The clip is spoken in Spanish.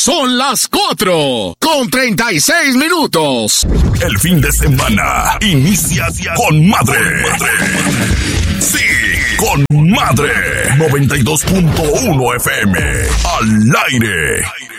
Son las 4:36. El fin de semana inicia con madre. Sí, con madre. 92.1 FM. Al aire.